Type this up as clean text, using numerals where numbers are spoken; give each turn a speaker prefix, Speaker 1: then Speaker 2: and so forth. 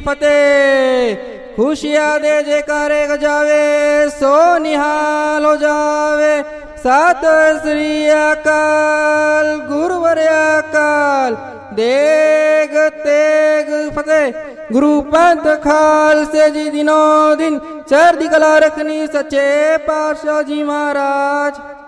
Speaker 1: फतेह। खुशिया दे जयकारे गजावे सो निहाल हो जावे। सत श्री अकाल गुरुवर अकाल देग तेग फतेह। गुरु पंथ खालसे जी दिनों दिन चढ़दी कला रखनी सच्चे पातशाह जी महाराज।